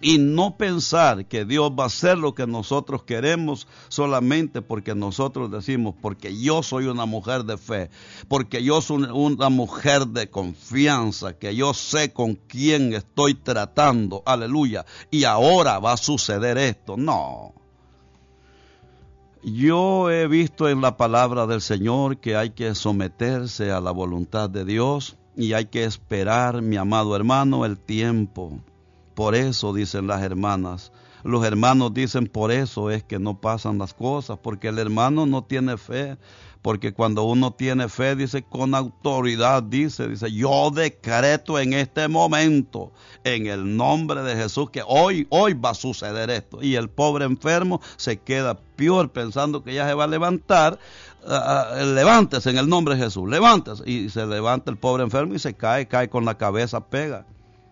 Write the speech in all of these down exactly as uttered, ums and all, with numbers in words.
Y no pensar que Dios va a hacer lo que nosotros queremos solamente porque nosotros decimos, porque yo soy una mujer de fe, porque yo soy una mujer de confianza, que yo sé con quién estoy tratando, aleluya, y ahora va a suceder esto. No. Yo he visto en la palabra del Señor que hay que someterse a la voluntad de Dios y hay que esperar, mi amado hermano, el tiempo. Por eso dicen las hermanas, los hermanos dicen por eso es que no pasan las cosas, porque el hermano no tiene fe, porque cuando uno tiene fe, dice con autoridad, dice, dice, yo decreto en este momento, en el nombre de Jesús, que hoy, hoy va a suceder esto, y el pobre enfermo se queda peor pensando que ya se va a levantar. Uh, levántese en el nombre de Jesús, levántese, y se levanta el pobre enfermo y se cae, cae con la cabeza pega.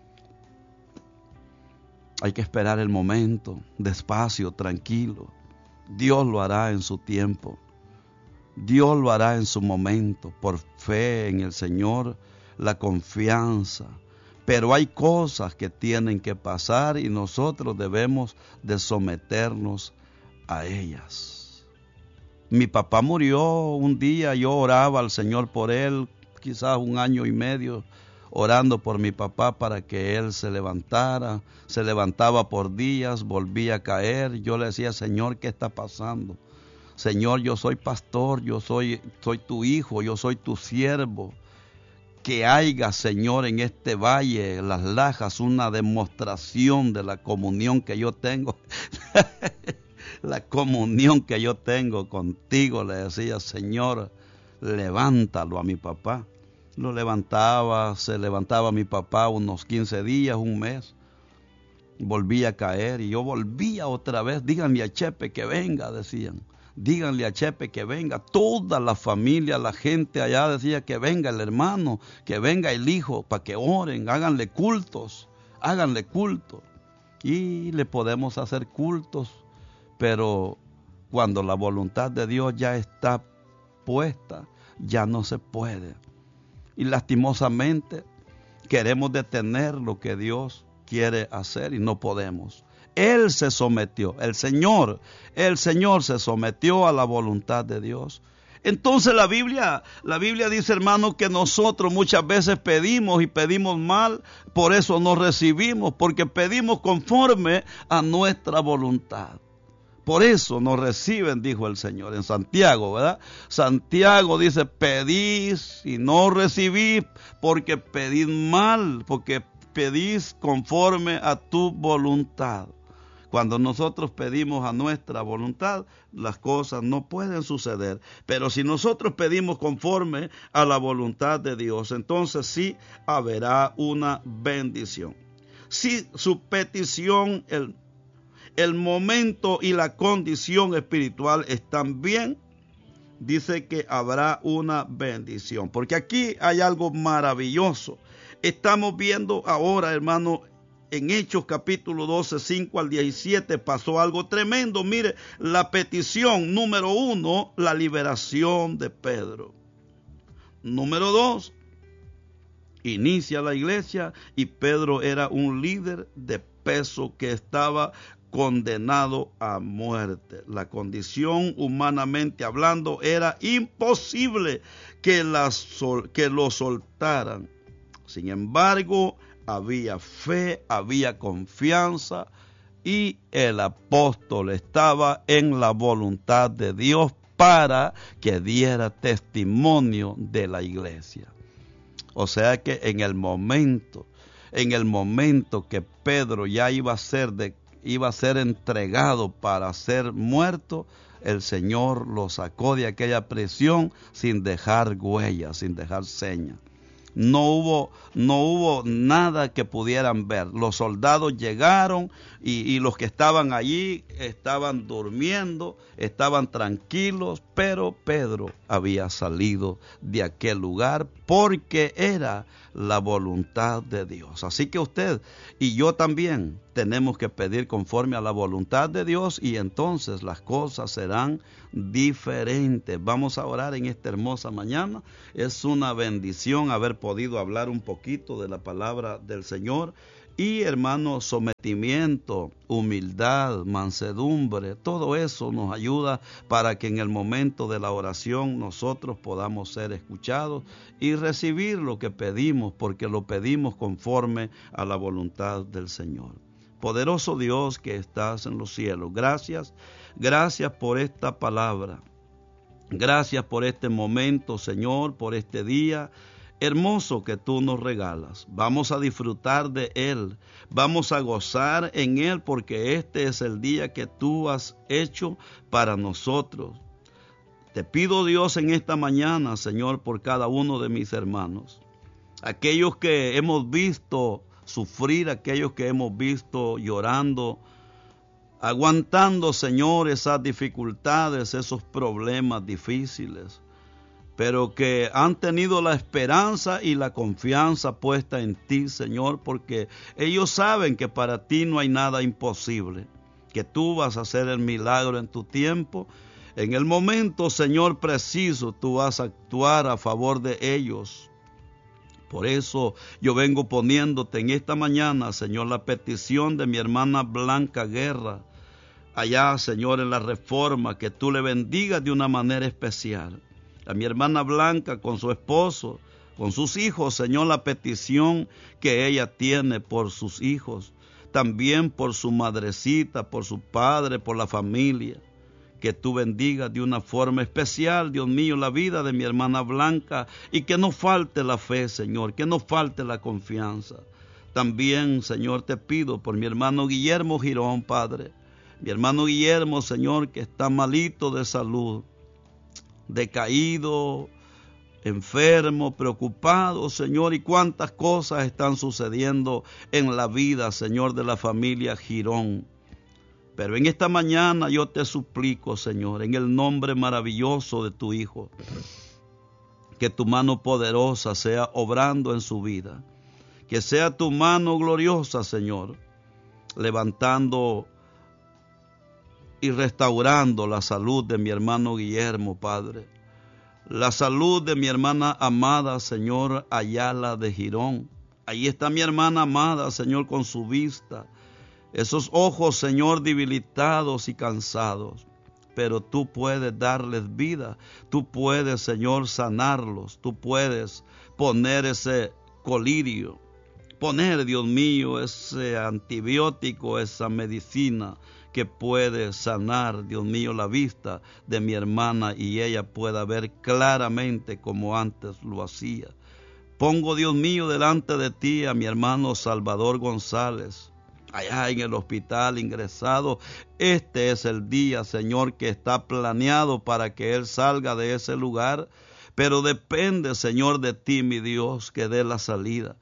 Hay que esperar el momento, despacio, tranquilo. Dios lo hará en su tiempo. Dios lo hará en su momento, por fe en el Señor, la confianza. Pero hay cosas que tienen que pasar y nosotros debemos de someternos a ellas. Mi papá murió un día, yo oraba al Señor por él, quizás un año y medio, orando por mi papá para que él se levantara. Se levantaba por días, volvía a caer. Yo le decía, Señor, ¿qué está pasando? Señor, yo soy pastor, yo soy, soy tu hijo, yo soy tu siervo. Que haya, Señor, en este valle, Las Lajas, una demostración de la comunión que yo tengo. La comunión que yo tengo contigo, le decía, Señor, levántalo a mi papá. Lo levantaba, se levantaba mi papá unos quince días, un mes, volvía a caer y yo volvía otra vez. Díganle a Chepe que venga, decían. Díganle a Chepe que venga. Toda la familia, la gente allá decía que venga el hermano, que venga el hijo, para que oren, háganle cultos, háganle cultos. Y le podemos hacer cultos, pero cuando la voluntad de Dios ya está puesta, ya no se puede. Y lastimosamente queremos detener lo que Dios quiere hacer y no podemos. Él se sometió, el Señor, el Señor se sometió a la voluntad de Dios. Entonces la Biblia, la Biblia dice, hermano, que nosotros muchas veces pedimos y pedimos mal, por eso no recibimos, porque pedimos conforme a nuestra voluntad. Por eso no reciben, dijo el Señor en Santiago, ¿verdad? Santiago dice, pedís y no recibís porque pedís mal, porque pedís conforme a tu voluntad. Cuando nosotros pedimos a nuestra voluntad, las cosas no pueden suceder. Pero si nosotros pedimos conforme a la voluntad de Dios, entonces sí habrá una bendición. Si su petición, el El momento y la condición espiritual están bien, dice que habrá una bendición. Porque aquí hay algo maravilloso. Estamos viendo ahora, hermano, en Hechos capítulo doce, cinco al diecisiete, pasó algo tremendo. Mire, la petición número uno, la liberación de Pedro. Número dos, inicia la iglesia y Pedro era un líder de peso que estaba condenado a muerte. La condición humanamente hablando era imposible que, la sol, que lo soltaran. Sin embargo, había fe, había confianza y el apóstol estaba en la voluntad de Dios para que diera testimonio de la iglesia. O sea que en el momento, en el momento que Pedro ya iba a ser de iba a ser entregado para ser muerto, el Señor lo sacó de aquella prisión sin dejar huellas, sin dejar señas. No hubo, no hubo nada que pudieran ver. Los soldados llegaron y, y los que estaban allí estaban durmiendo, estaban tranquilos, pero Pedro había salido de aquel lugar porque era la voluntad de Dios. Así que usted y yo también tenemos que pedir conforme a la voluntad de Dios y entonces las cosas serán diferentes. Vamos a orar en esta hermosa mañana. Es una bendición haber podido hablar un poquito de la palabra del Señor Y hermano, sometimiento, humildad, mansedumbre, todo eso nos ayuda para que en el momento de la oración nosotros podamos ser escuchados y recibir lo que pedimos, porque lo pedimos conforme a la voluntad del Señor. Poderoso Dios que estás en los cielos, gracias, gracias por esta palabra. Gracias por este momento, Señor, por este día hermoso que tú nos regalas. Vamos a disfrutar de él, vamos a gozar en él, porque este es el día que tú has hecho para nosotros. Te pido, Dios, en esta mañana, Señor, por cada uno de mis hermanos, aquellos que hemos visto sufrir, aquellos que hemos visto llorando, aguantando, Señor, esas dificultades, esos problemas difíciles, pero que han tenido la esperanza y la confianza puesta en ti, Señor, porque ellos saben que para ti no hay nada imposible, que tú vas a hacer el milagro en tu tiempo. En el momento, Señor, preciso, tú vas a actuar a favor de ellos. Por eso yo vengo poniéndote en esta mañana, Señor, la petición de mi hermana Blanca Guerra, allá, Señor, en la Reforma, que tú le bendigas de una manera especial. A mi hermana Blanca con su esposo, con sus hijos, Señor, la petición que ella tiene por sus hijos, también por su madrecita, por su padre, por la familia. Que tú bendigas de una forma especial, Dios mío, la vida de mi hermana Blanca, y que no falte la fe, Señor, que no falte la confianza. También, Señor, te pido por mi hermano Guillermo Girón, Padre. Mi hermano Guillermo, Señor, que está malito de salud, decaído, enfermo, preocupado, Señor, y cuántas cosas están sucediendo en la vida, Señor, de la familia Girón. Pero en esta mañana yo te suplico, Señor, en el nombre maravilloso de tu Hijo, que tu mano poderosa sea obrando en su vida, que sea tu mano gloriosa, Señor, levantando y restaurando la salud de mi hermano Guillermo, Padre. La salud de mi hermana amada, Señor, Ayala de Girón. Ahí está mi hermana amada, Señor, con su vista. Esos ojos, Señor, debilitados y cansados. Pero tú puedes darles vida. Tú puedes, Señor, sanarlos. Tú puedes poner ese colirio. Poner, Dios mío, ese antibiótico, esa medicina que puede sanar, Dios mío, la vista de mi hermana y ella pueda ver claramente como antes lo hacía. Pongo, Dios mío, delante de ti a mi hermano Salvador González, allá en el hospital ingresado. Este es el día, Señor, que está planeado para que él salga de ese lugar, pero depende, Señor, de ti, mi Dios, que dé la salida.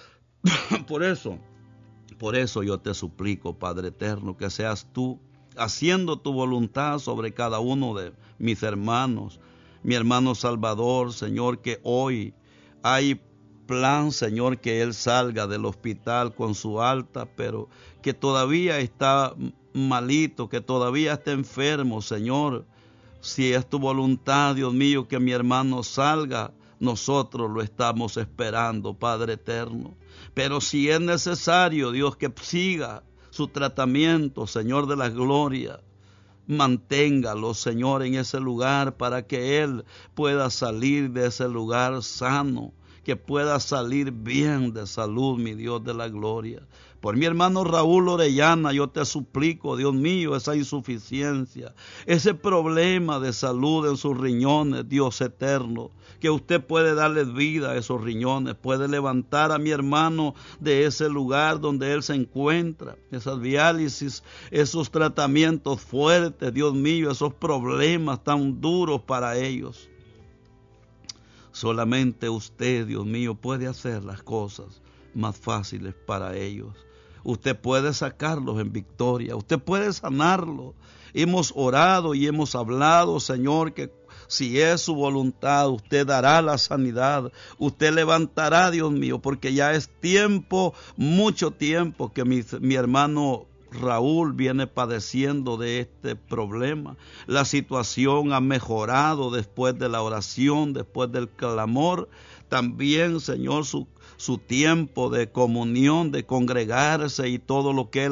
Por eso, por eso yo te suplico, Padre eterno, que seas tú haciendo tu voluntad sobre cada uno de mis hermanos. Mi hermano Salvador, Señor, que hoy hay plan, Señor, que él salga del hospital con su alta, pero que todavía está malito, que todavía está enfermo, Señor. Si es tu voluntad, Dios mío, que mi hermano salga, nosotros lo estamos esperando, Padre eterno. Pero si es necesario, Dios, que siga su tratamiento, Señor de la gloria, manténgalo, Señor, en ese lugar para que él pueda salir de ese lugar sano, que pueda salir bien de salud, mi Dios de la gloria. Por mi hermano Raúl Orellana, yo te suplico, Dios mío, esa insuficiencia, ese problema de salud en sus riñones, Dios eterno, que usted puede darle vida a esos riñones, puede levantar a mi hermano de ese lugar donde él se encuentra, esas diálisis, esos tratamientos fuertes, Dios mío, esos problemas tan duros para ellos. Solamente usted, Dios mío, puede hacer las cosas más fáciles para ellos. Usted puede sacarlos en victoria, usted puede sanarlos. Hemos orado y hemos hablado, Señor, que si es su voluntad, usted dará la sanidad, usted levantará, Dios mío, porque ya es tiempo, mucho tiempo que mi, mi hermano Raúl viene padeciendo de este problema. La situación ha mejorado después de la oración, después del clamor. También, Señor, su, su tiempo de comunión, de congregarse y todo lo que Él